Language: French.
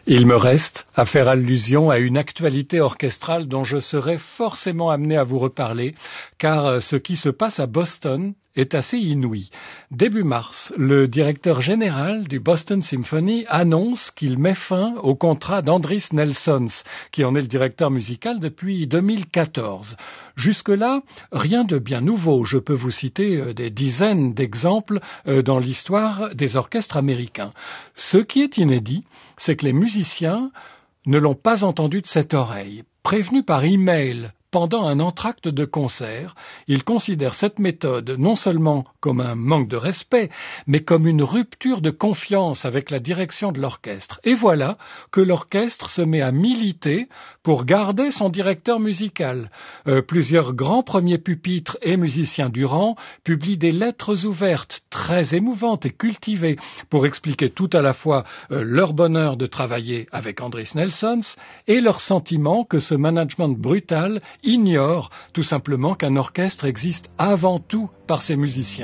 Il me reste à faire allusion à une actualité orchestrale dont je serai forcément amené à vous reparler, car ce qui se passe à Boston est assez inouï. Début mars, le directeur général du Boston Symphony annonce qu'il met fin au contrat d'Andris Nelsons, qui en est le directeur musical depuis 2014. Jusque-là, rien de bien nouveau. Je peux vous citer des dizaines d'exemples dans l'histoire des orchestres américains. Ce qui est inédit, c'est que les musiciens ne l'ont pas entendu de cette oreille. Prévenus par email pendant un entracte de concert, ils considèrent cette méthode non seulement comme un manque de respect, mais comme une rupture de confiance avec la direction de l'orchestre. Et voilà que l'orchestre se met à militer pour garder son directeur musical. Plusieurs grands premiers pupitres et musiciens du rang publient des lettres ouvertes, très émouvantes et cultivées, pour expliquer tout à la fois leur bonheur de travailler avec Andris Nelsons et leur sentiment que ce management brutal ignore tout simplement qu'un orchestre existe avant tout par ses musiciens.